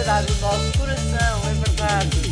acelerar o nosso coração, é verdade.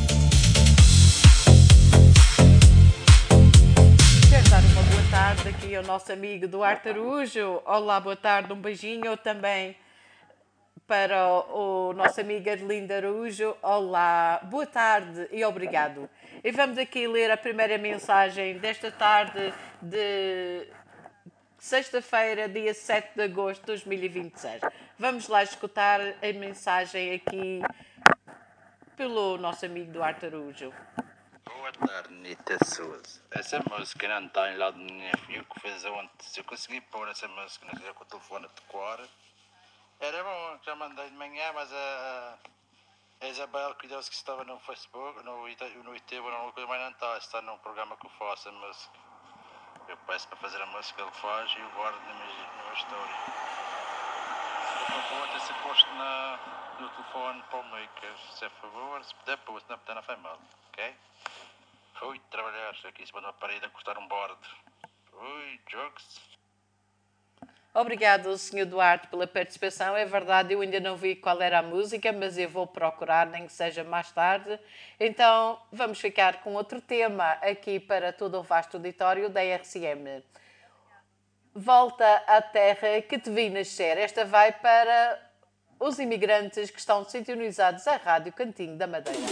Quero dar uma boa tarde aqui ao nosso amigo Duarte Araújo. Olá, boa tarde, um beijinho também para o nosso amigo Arlindo Araújo. Olá, boa tarde e obrigado. E vamos aqui ler a primeira mensagem desta tarde de sexta-feira, dia 7 de agosto de 2026. Vamos lá escutar a mensagem aqui pelo nosso amigo Duarte Araújo. Boa tarde, Nita Souza. Essa música não está em lado nenhum. Eu que fiz ontem, se eu conseguir pôr essa música com o telefone a tocar, era bom. Já mandei de manhã, mas a Isabel cuidou-se que estava no Facebook, no YouTube, não coisa mais não está num programa que eu faço a música. Eu peço para fazer a música, ele faz e eu guardo na minha história. Por favor, ter-se posto no telefone para o maker, se é favor, se puder pôr, se não puder não faz mal, ok? Fui trabalhar aqui em cima de uma parede a cortar um borde. Ui, jokes. Obrigado, Sr. Duarte, pela participação. É verdade, eu ainda não vi qual era a música, mas eu vou procurar, nem que seja mais tarde. Então, vamos ficar com outro tema aqui para todo o vasto auditório da RCM. Volta à terra que te vi nascer. Esta vai para os imigrantes que estão sintonizados à Rádio Cantinho da Madeira.